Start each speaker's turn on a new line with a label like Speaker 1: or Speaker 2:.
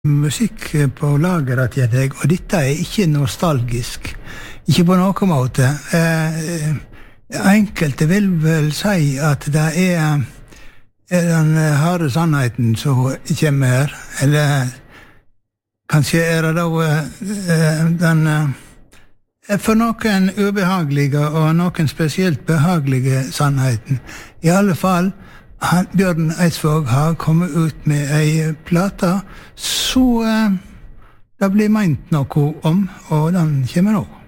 Speaker 1: musikk på lageret til deg, og dette ikke nostalgisk. Ikke på noen måte. Enkelte vil vel si at det den harde sannheten som kommer her, eller kanskje det da den for noen ubehagelige og noen spesielt behagelige sannheten. I alle fall, Bjørn Eidsvåg har kommet ut med ei plate, så det blir meint noe om, og den kommer nå.